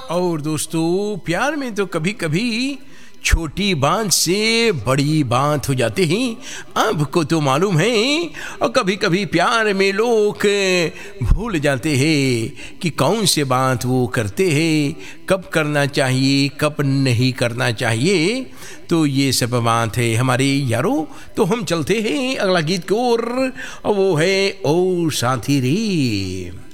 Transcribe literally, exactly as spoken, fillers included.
और दोस्तों, प्यार में तो कभी कभी छोटी बात से बड़ी बात हो जाती है, आपको तो मालूम है। और कभी कभी प्यार में लोग भूल जाते हैं कि कौन से बात वो करते हैं, कब करना चाहिए कब नहीं करना चाहिए। तो ये सब बात है हमारे यारों। तो हम चलते हैं अगला गीत की ओर, और वो है ओ साथी रे।